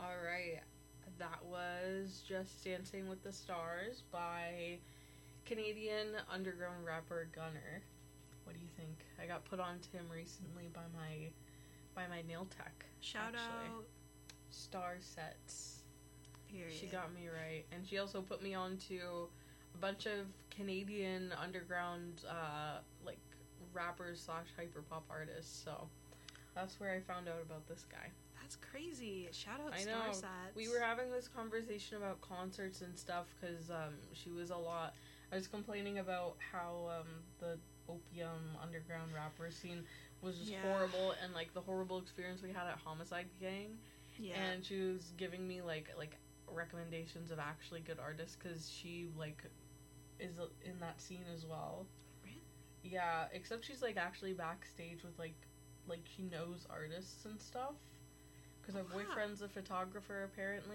Alright, that was Just Dancing with the Stars by Canadian underground rapper Gunner. What do you think? I got put on to him recently by my nail tech. Shout out. Star Sets. Period. She got me right. And she also put me on to a bunch of Canadian underground like rappers / hyperpop artists. So that's where I found out about this guy. That's crazy. Shout out I Star know. Sets. We were having this conversation about concerts and stuff because she was a lot. I was complaining about how the opium underground rapper scene was just horrible, and like the horrible experience we had at Homicide Gang. Yeah. And she was giving me like recommendations of actually good artists because she like is in that scene as well. Really? Yeah, except she's like actually backstage with like she knows artists and stuff. Because her boyfriend's a photographer apparently.